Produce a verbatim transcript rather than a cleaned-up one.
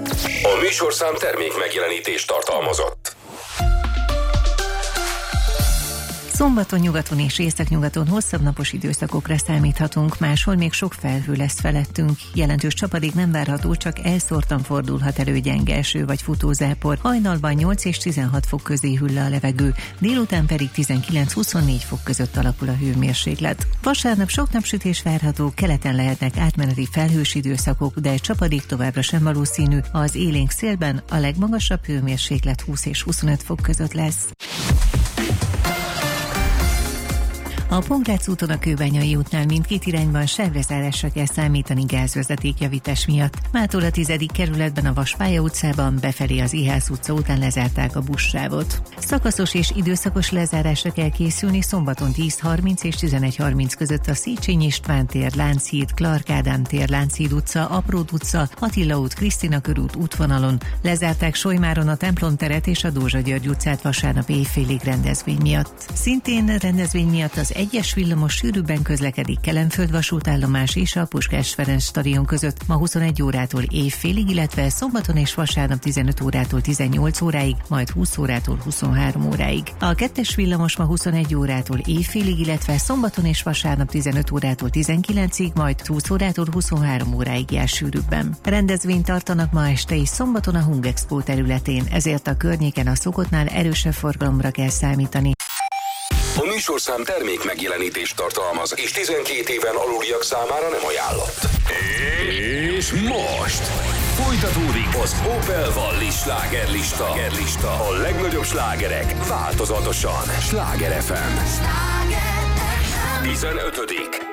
A műsorszám termék megjelenítést tartalmazott. Szombaton nyugaton és északnyugaton hosszabb napos időszakokra számíthatunk, máshol még sok felhő lesz felettünk. Jelentős csapadék nem várható, csak elszórtan fordulhat elő gyenge eső vagy futózápor. Hajnalban nyolc és tizenhat fok közé hűl a levegő, délután pedig tizenkilenc-huszonnégy fok között alakul a hőmérséklet. Vasárnap sok napsütés várható, keleten lehetnek átmeneti felhős időszakok, de csapadék továbbra sem valószínű. Az élénk szélben a legmagasabb hőmérséklet húsz és huszonöt fok között lesz. A Pongrác úton a Kőbányai útnál mindkét irányban sávrezárásra kell számítani gázvezetékjavítás miatt. Mától a tizedik kerületben a Vaspálya utcában befelé az Ihász utca után lezárták a buszsávot. Szakaszos és időszakos lezárásra kell készülni szombaton tíz harminc és tizenegy harminc között a Széchenyi István tér, Lánchíd, Clark Ádám tér, Lánchíd utca, Apród utca, Attila út, Krisztina körút útvonalon. Lezárták Solymáron a Templom teret és a Dózsa György utcát vasárnap éjfélig rendezvény miatt. Szintén rendezvény miatt az egyes villamos sűrűbben közlekedik Kelenföld vasútállomás és a Puskás Ferenc stadion között ma huszonegy órától évfélig, illetve szombaton és vasárnap tizenöt órától tizennyolc óráig, majd húsz órától huszonhárom óráig. A kettes villamos ma huszonegy órától évfélig, illetve szombaton és vasárnap tizenöt órától tizenkilencig, majd húsz órától huszonhárom óráig jár sűrűbben. Rendezvényt tartanak ma este és szombaton a Hungexpo területén, ezért a környéken a szokottnál erősebb forgalomra kell számítani. A műsorszám termék megjelenítést tartalmaz, és tizenkét éven aluliak számára nem ajánlott. És most folytatódik az Opel Vallis slágerlista. A legnagyobb slágerek változatosan. Sláger ef em. tizenötödik